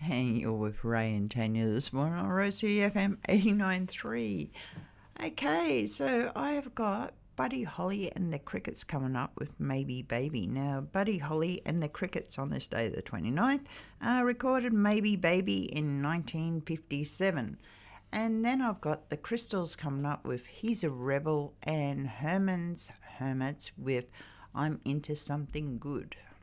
And you're with Ray and Tanya this morning on Rose City FM 89.3. Okay, so I have got Buddy Holly and the Crickets coming up with Maybe Baby. Now, Buddy Holly and the Crickets on this day, the 29th, recorded Maybe Baby in 1957. And then I've got the Crystals coming up with He's a Rebel and Herman's Hermits with I'm Into Something Good.